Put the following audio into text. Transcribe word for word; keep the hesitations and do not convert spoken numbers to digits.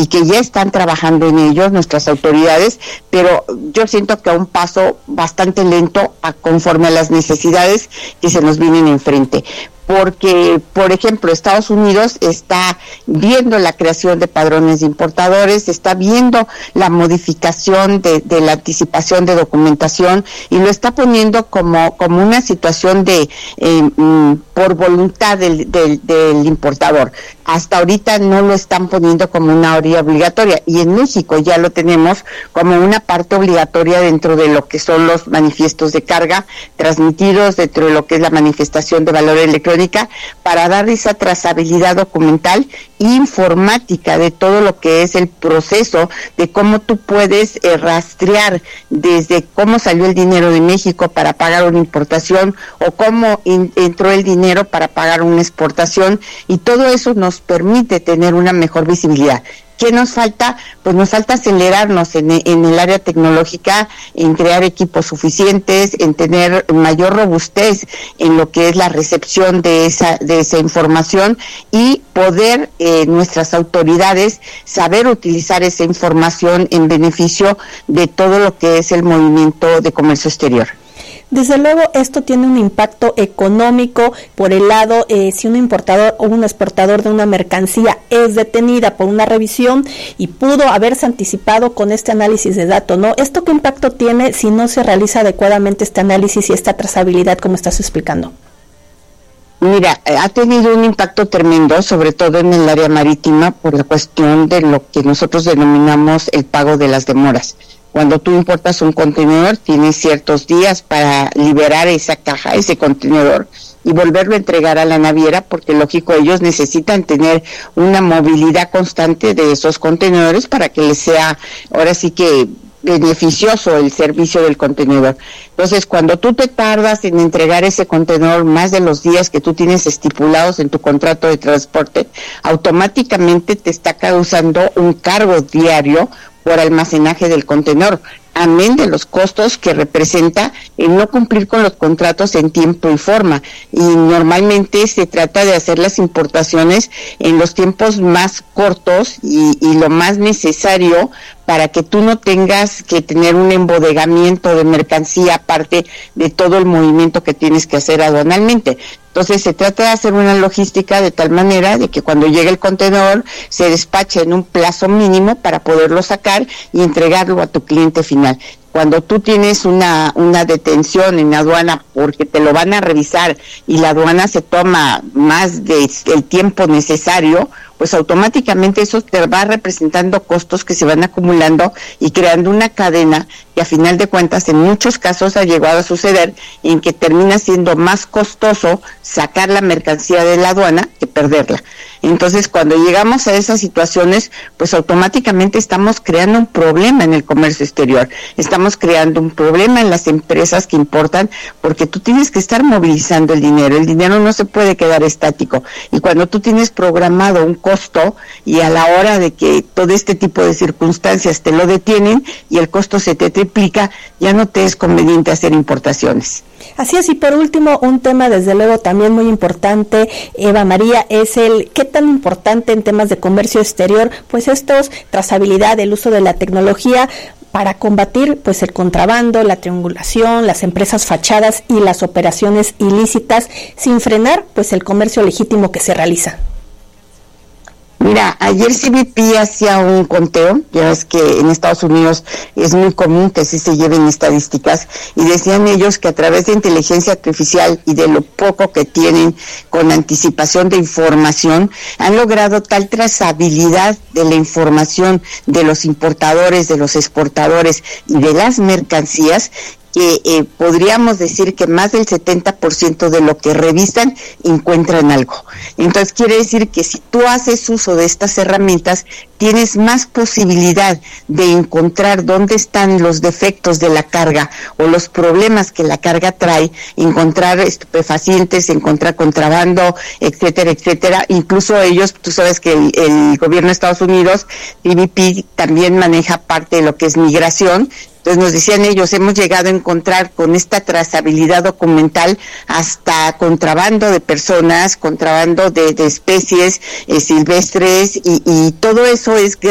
y que ya están trabajando en ellos nuestras autoridades, pero yo siento que a un paso bastante lento a conforme a las necesidades que se nos vienen enfrente. Porque, por ejemplo, Estados Unidos está viendo la creación de padrones de importadores, está viendo la modificación de, de la anticipación de documentación y lo está poniendo como, como una situación de eh, mm, por voluntad del, del, del importador. Hasta ahorita no lo están poniendo como una orilla obligatoria y en México ya lo tenemos como una parte obligatoria dentro de lo que son los manifiestos de carga transmitidos dentro de lo que es la manifestación de valor electrónica, para dar esa trazabilidad documental e informática de todo lo que es el proceso de cómo tú puedes eh, rastrear desde cómo salió el dinero de México para pagar una importación o cómo in, entró el dinero para pagar una exportación, y todo eso nos permite tener una mejor visibilidad. ¿Qué nos falta? Pues nos falta acelerarnos en, en el área tecnológica, en crear equipos suficientes, en tener mayor robustez en lo que es la recepción de esa de esa información y poder eh, nuestras autoridades saber utilizar esa información en beneficio de todo lo que es el movimiento de comercio exterior. Desde luego esto tiene un impacto económico por el lado, eh, si un importador o un exportador de una mercancía es detenida por una revisión y pudo haberse anticipado con este análisis de datos, ¿no? ¿Esto qué impacto tiene si no se realiza adecuadamente este análisis y esta trazabilidad como estás explicando? Mira, ha tenido un impacto tremendo, sobre todo en el área marítima, por la cuestión de lo que nosotros denominamos el pago de las demoras. Cuando tú importas un contenedor, tienes ciertos días para liberar esa caja, ese contenedor, y volverlo a entregar a la naviera, porque lógico, ellos necesitan tener una movilidad constante de esos contenedores para que les sea, ahora sí que, beneficioso el servicio del contenedor. Entonces, cuando tú te tardas en entregar ese contenedor más de los días que tú tienes estipulados en tu contrato de transporte, automáticamente te está causando un cargo diario por almacenaje del contenedor, amén de los costos que representa el no cumplir con los contratos en tiempo y forma. Y normalmente se trata de hacer las importaciones en los tiempos más cortos y, y lo más necesario para que tú no tengas que tener un embodegamiento de mercancía aparte de todo el movimiento que tienes que hacer aduanalmente. Entonces se trata de hacer una logística de tal manera de que cuando llegue el contenedor se despache en un plazo mínimo para poderlo sacar y entregarlo a tu cliente final. Cuando tú tienes una una detención en aduana porque te lo van a revisar y la aduana se toma más del tiempo necesario, pues automáticamente eso te va representando costos que se van acumulando y creando una cadena que a final de cuentas en muchos casos ha llegado a suceder en que termina siendo más costoso sacar la mercancía de la aduana que perderla. Entonces, cuando llegamos a esas situaciones, pues automáticamente estamos creando un problema en el comercio exterior, estamos creando un problema en las empresas que importan, porque tú tienes que estar movilizando el dinero, el dinero no se puede quedar estático, y cuando tú tienes programado un costo y a la hora de que todo este tipo de circunstancias te lo detienen y el costo se te triplica, ya no te es conveniente hacer importaciones. Así es, y por último, un tema desde luego también muy importante, Eva María, es el qué tan importante en temas de comercio exterior, pues estos, trazabilidad, el uso de la tecnología para combatir pues el contrabando, la triangulación, las empresas fachadas y las operaciones ilícitas, sin frenar pues el comercio legítimo que se realiza. Mira, ayer C B P hacía un conteo, ya ves que en Estados Unidos es muy común que sí se lleven estadísticas, y decían ellos que a través de inteligencia artificial y de lo poco que tienen con anticipación de información, han logrado tal trazabilidad de la información de los importadores, de los exportadores y de las mercancías, que eh, podríamos decir que más del setenta por ciento de lo que revisan encuentran algo. Entonces quiere decir que si tú haces uso de estas herramientas, tienes más posibilidad de encontrar dónde están los defectos de la carga o los problemas que la carga trae, encontrar estupefacientes, encontrar contrabando, etcétera, etcétera. Incluso ellos, tú sabes que el, el gobierno de Estados Unidos, C B P, también maneja parte de lo que es migración. Entonces nos decían ellos, hemos llegado a encontrar con esta trazabilidad documental hasta contrabando de personas, contrabando de, de especies eh, silvestres y, y todo eso es